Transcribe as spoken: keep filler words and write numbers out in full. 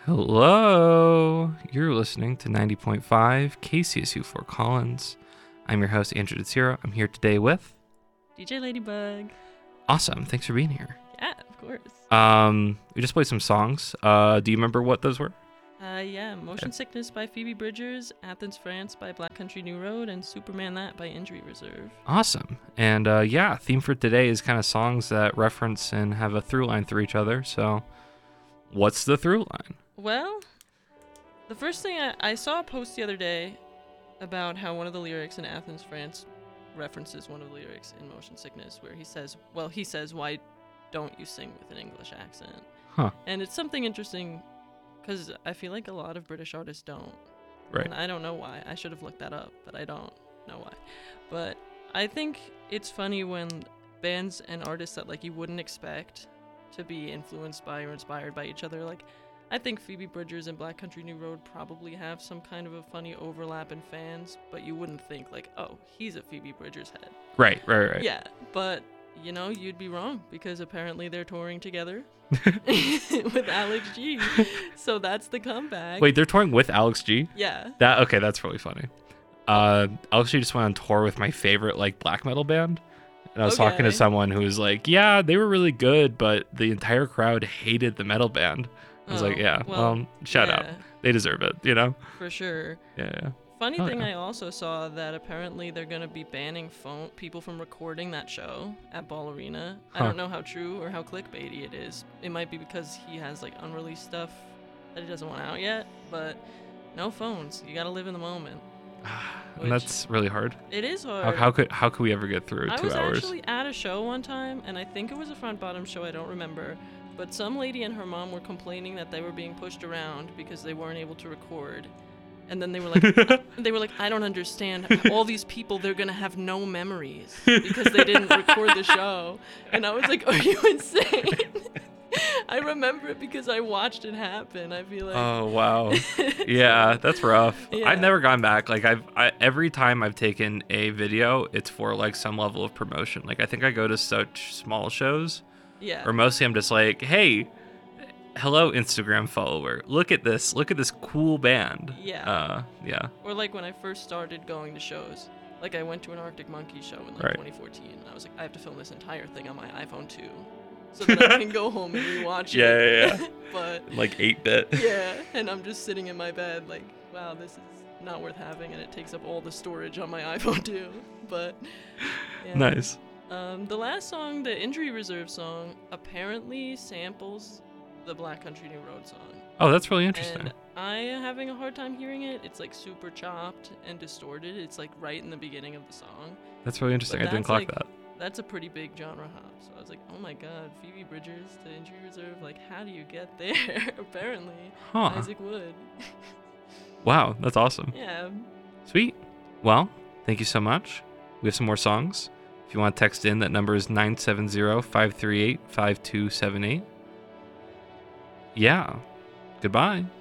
Hello, you're listening to ninety point five K C S U Fort Collins. I'm your host, Andrew DeCiro. I'm here today with... D J Ladybug. Awesome, thanks for being here. Yeah, of course. Um, we just played some songs. Uh, do you remember what those were? Uh, yeah, Motion okay. Sickness by Phoebe Bridgers, Athens, France by Black Country New Road, and Superman That by Injury Reserve. Awesome. And uh, yeah, theme for today is kind of songs that reference and have a through line through each other. So what's the through line? Well, the first thing I, I saw a post the other day about how one of the lyrics in Athens, France references one of the lyrics in Motion Sickness where he says, well, he says, why don't you sing with an English accent? Huh. And it's something interesting because I feel like a lot of British artists don't. Right. And I don't know why. I should have looked that up, but I don't know why. But I think it's funny when bands and artists that like you wouldn't expect to be influenced by or inspired by each other, like I think Phoebe Bridgers and Black Country New Road probably have some kind of a funny overlap in fans, but you wouldn't think like, oh, he's a Phoebe Bridgers head. Right, right, right. Yeah, but you know, you'd be wrong because apparently they're touring together with Alex G. So that's the comeback. Wait, they're touring with Alex G? Yeah. That okay, that's really funny. Uh, Alex G just went on tour with my favorite like black metal band. And I was okay. talking to someone who was like, yeah, they were really good, but the entire crowd hated the metal band. I was oh, like, yeah, well, well, shout yeah. out. They deserve it, you know? For sure. Yeah, yeah. Funny oh, thing, yeah. I also saw that apparently they're going to be banning phone people from recording that show at Ball Arena. Huh. I don't know how true or how clickbaity it is. It might be because he has like unreleased stuff that he doesn't want out yet, but no phones. You got to live in the moment. And that's really hard. It is hard. How, how could how could we ever get through I two was hours? actually at a show one time, and I think it was a front bottom show. I don't remember. But some lady and her mom were complaining that they were being pushed around because they weren't able to record. And then they were like, they were like, I don't understand. All these people, they're going to have no memories because they didn't record the show. And I was like, are you insane? I remember it because I watched it happen. I feel like. Oh, wow. Yeah, that's rough. Yeah. I've never gone back. Like, I've I, every time I've taken a video, it's for, like, some level of promotion. Like, I think I go to such small shows. Yeah. Or mostly I'm just like, hey, hello, Instagram follower. Look at this. Look at this cool band. Yeah. Uh, yeah. Or like when I first started going to shows. Like I went to an Arctic Monkeys show in like right. twenty fourteen. And I was like, I have to film this entire thing on my iPhone two. So that I can go home and rewatch yeah, it. Yeah, yeah. But like eight bit. Yeah. And I'm just sitting in my bed like, wow, this is not worth having. And it takes up all the storage on my iPhone two. But yeah. Nice. Um, the last song, the Injury Reserve song, apparently samples the Black Country New Road song. Oh, that's really interesting. And I am having a hard time hearing it. It's like super chopped and distorted. It's like right in the beginning of the song. That's really interesting. But I didn't that's, clock like, that. That's a pretty big genre hop. So I was like, oh my god, Phoebe Bridgers to Injury Reserve. Like, how do you get there? Apparently, huh. Isaac Wood. Wow, that's awesome. Yeah. Sweet. Well, thank you so much. We have some more songs. If you want to text in, that number is nine seven zero, five three eight, five two seven eight. Yeah. Goodbye.